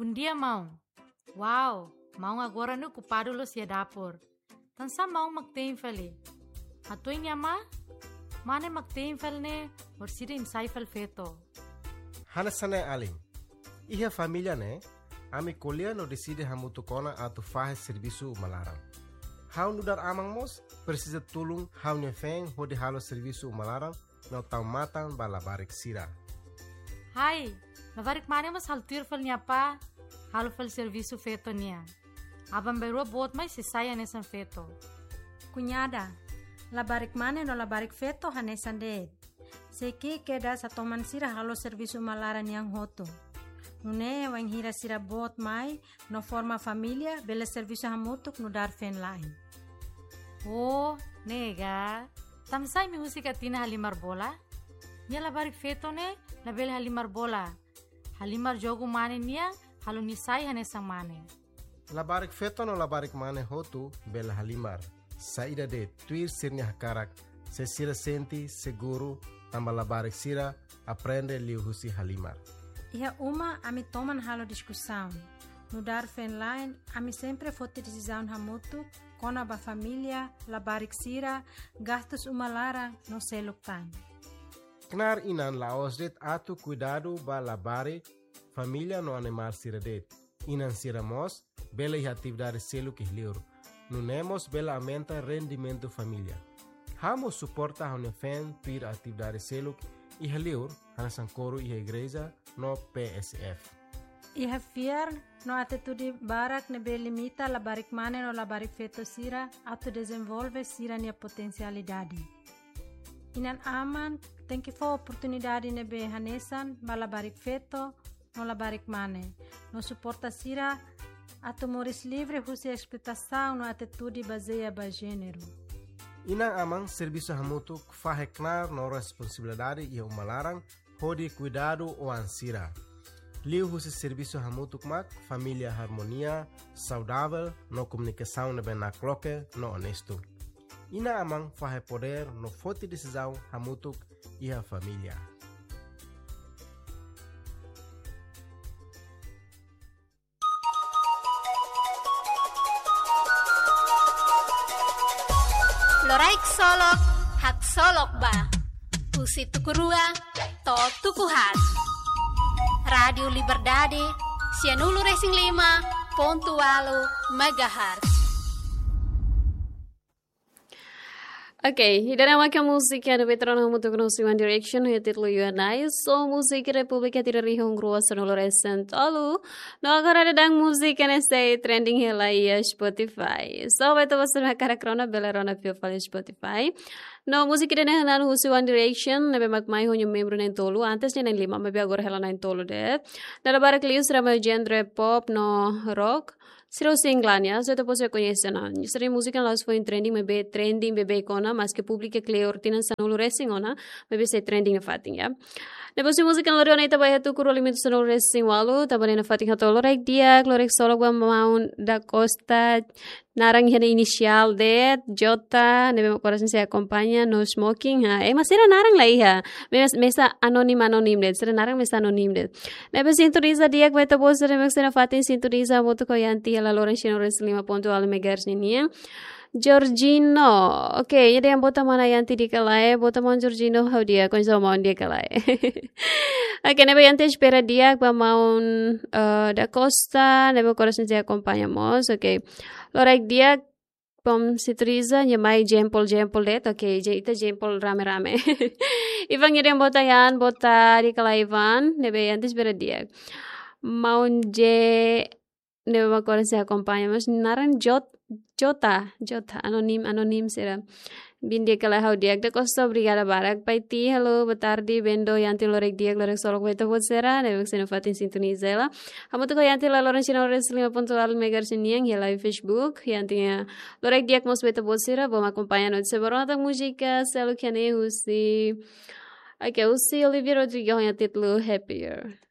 Bundia mau. Wow, mau agora no ocupado lo sia dapur. Tansa mau magtein fali. Atoy niya ma? Mane magtein fal ne orsida insai fal feto. Hanasane aling. Iha família ne, ami colher no decide hamutu kona atu fahe serviço malaram. Hau nudar amang mos, precisa tulung hau nefeng hodi halo serviço malaram no tau matan balabarik sira. Hai, labarik mane mas haltir fal niya pa, halo fal serviço feto niya. Abang berua bot mai sisaya nesan feto. Cunhada, labarik mane no labarik feto hanesan de. Seki keda sa toman sira halo serviço malaran yang hoto. Nune wang hira sira bot mai no forma família bela serviço hamutuk no dar fen lain. Oh, nega. Tamsay mi musika tina halimar bola? Nia labarik feto ne, label halimar bola. Halimar jogo mane niya, halo nisay hanesang mane. Labarik feto no labarik mane hotu bela halimar. Saída de tuir sirnya hakarak, se sira senti seguro tamba labarik sira aprende liu husi halimar. Iha uma ami toman halo discussão. No dar fen lain, ami sempre fote decisão hamutuk kona ba família, labarik sira, gastos umalara no seluk time. Knar inan laos det atu cuidado ba labare família no animal sira det. Inan sira mos, bela iha atividade seluk ihliur. Nunemos bela aumenta rendimento família. Hamo suporta hone fen pir atividade seluk ihliur hanasan coro iha igreja no PSF. Iha fiar no atitude barak nebe limita labarik mane no labarik feto sira atu desenvolve sira nia potencialidade. Inan aman tem que for oportunidade nebe hanesan ba labarik feto no labarik mane. No suporta sira atu moris livre husi explotação no atitude baseia ba gênero. Inang amang serviço hamutuk faheknar no responsabilidade e umalarang hodi cuidado o ansira. Liu husi serviço hamutuk mak família harmonia, saudável, no comunicação nebe na cloque, no honesto. Ina amang fahe poder no forte decisão hamutuk e a família. Loraik solok, hak solok ba. Usi tukurua, to tukuhat. Radio Liberdade, Sianulu Racing 5.8 MHz. Okej, i denna vecka musiken veteran hamutuk no One Direction heter lo UNI so musik Republika tidak rihong grua sonolo recent alu no agora ada dang musiken stay trending hela ia Spotify so beto bosan karakrona belerona piofal Spotify no musik dene hanan husi One Direction nebe makmai honyo membro nen tolu antes nenen lima mebe agora hela nen tolu de dala barak lius rama genre pop no rock Siro singlania, so te posso conhecer na. Siri música lá foi trending, bebe kona, mas que publica clear tinan sanulu racing ona, bebe se trending na fating ya. Depois de música lá reoneta vai tu kuro limito sanulu racing walu, tabane na fating hatolo rek dia, glorek solo gua maun da costa narang hena inicial de Jota, nebe coração se acompanha no smoking ha. Mas era narang lá iha. Mesa anonim de, sira narang mesa anonim de. Nebe sintoniza dia vai tu posso remix na fating sintoniza moto koyanti la Lorenzo Wrestling 5.8 MHz niya. Giorgino. Okay, jadi yang bota mana yanti di kalai, bota mon Giorgino how dia kon so mon dia kalai. Okay, nebe yanti espera dia pa maun da Costa, nebe coração se acompañamos. Okay. Lorek dia pom sitriza nyamai jempol det. Okay, ita jempol rame-rame. Ivan yang bota yan, bota di kalai Ivan, nebe yanti espera dia. Maun je nebe coração se acompañamos. Naran Jota, anonim será. Bindi kala hau diak da costa obrigada barak paiti hello batardi bendo yanti lorek diak lorek solok weto bot será nebek seno fatin sintonizela hamu to yanti la loren sino res 5.8 MHz niang ya live Facebook yanti lorek diak mos weto bot será bom acompanhando de seborona música selo que ne usi Olivia Rodrigo yang titulu Happier